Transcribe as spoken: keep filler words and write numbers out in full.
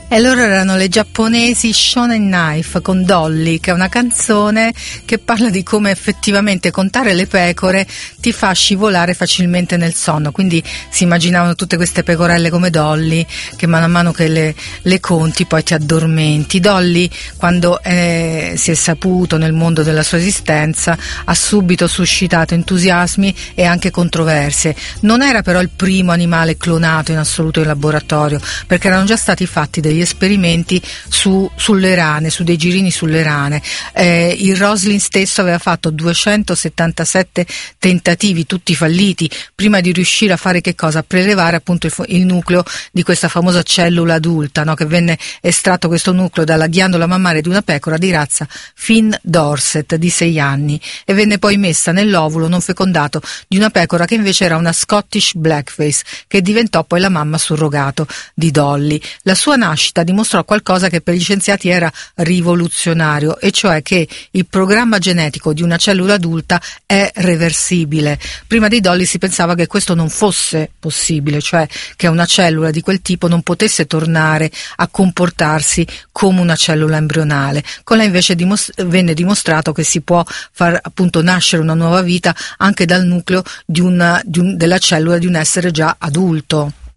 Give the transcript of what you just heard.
E loro erano le giapponesi Shonen Knife con Dolly, che è una canzone che parla di come effettivamente contare le pecore ti fa scivolare facilmente nel sonno. Quindi si immaginavano tutte queste pecorelle come Dolly, che mano a mano che le, le conti poi ti addormenti. Dolly, quando eh, si è saputo nel mondo della sua esistenza, ha subito suscitato entusiasmi e anche controversie. Non era però il primo animale clonato in assoluto in laboratorio, perché erano già stati fatti degli esperimenti su, sulle rane, su dei girini sulle rane. Eh, il Roslin stesso aveva fatto duecentosettantasette tentativi, tutti falliti, prima di riuscire a fare che cosa? A prelevare appunto il, il nucleo di questa famosa cellula adulta, no? Che venne estratto questo nucleo dalla ghiandola mammaria di una pecora di razza Finn Dorset di sei anni e venne poi messa nell'ovulo non fecondato di una pecora che invece era una Scottish Blackface, che diventò poi la mamma surrogato di Dolly. La sua nascita dimostrò qualcosa che per gli scienziati era rivoluzionario, e cioè che il programma genetico di una cellula adulta è reversibile. Prima di Dolly si pensava che questo non fosse possibile, cioè che una cellula di quel tipo non potesse tornare a comportarsi come una cellula embrionale. Con lei invece dimos- venne dimostrato che si può far appunto nascere una nuova vita anche dal nucleo di una, di un, della cellula di un essere già adulto.